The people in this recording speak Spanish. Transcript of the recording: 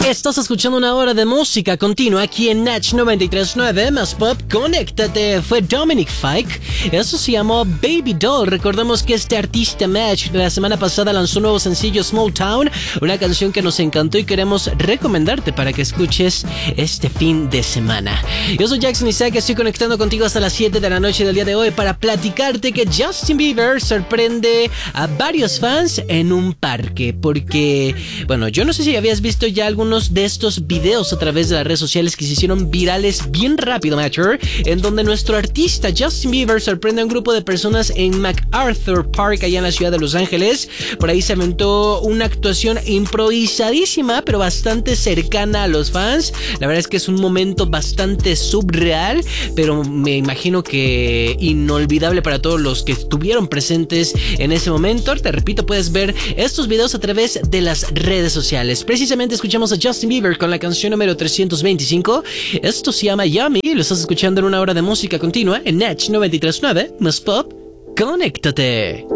Estás escuchando una hora de música continua aquí en Natch 93.9 más Pop. Conéctate. Fue Dominic Fike. Eso se llamó Baby Doll. Recordemos que este artista Match la semana pasada lanzó un nuevo sencillo, Small Town, una canción que nos encantó y queremos recomendarte para que escuches este fin de semana. Yo soy Jackson Isaac, estoy conectando contigo hasta las 7 de la noche del día de hoy para platicarte que Justin Bieber sorprende a varios fans en un parque. Porque, bueno, yo no sé si habías visto ya algunos de estos videos a través de las redes sociales que se hicieron virales bien rápido, Matcher, en donde nuestro artista Justin Bieber sorprende a un grupo de personas en MacArthur Park, allá en la ciudad de Los Ángeles. Por ahí se aventó una actuación improvisadísima, pero bastante cercana a los fans. La verdad es que es un momento bastante subreal, pero me imagino que inolvidable para todos los que estuvieron presentes en ese momento. Te repito, puedes ver estos videos a través de las redes sociales. Precisamente escuchamos a Justin Bieber con la canción número 325. Esto se llama Yummy. Lo estás escuchando en una hora de música continua en Natch 93.9 más Pop. Conéctate.